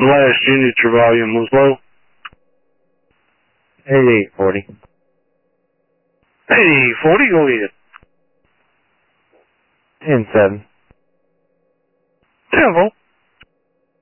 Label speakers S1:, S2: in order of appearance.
S1: Last unit, your volume was low.
S2: 8840.
S1: 8840, go ahead.
S2: 107.
S1: 10-4.